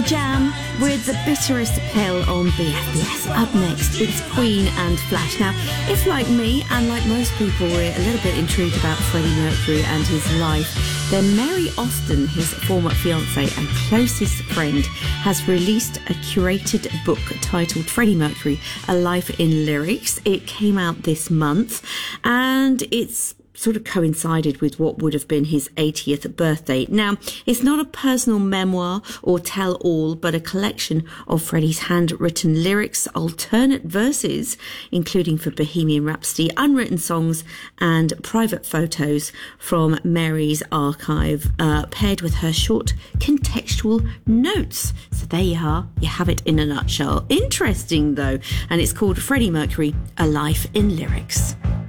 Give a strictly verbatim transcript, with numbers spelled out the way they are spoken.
The Jam with The Bitterest Pill on B F B S. Up next, it's Queen and Flash. Now, if like me, and like most people, we're a little bit intrigued about Freddie Mercury and his life, then Mary Austin, his former fiancée and closest friend, has released a curated book titled Freddie Mercury, A Life in Lyrics. It came out this month, and it's sort of coincided with what would have been his eightieth birthday. Now, it's not a personal memoir or tell-all, but a collection of Freddie's handwritten lyrics, alternate verses, including for Bohemian Rhapsody, unwritten songs, and private photos from Mary's archive, uh, paired with her short contextual notes. So there you are. You have it in a nutshell. Interesting, though. And it's called Freddie Mercury, A Life in Lyrics.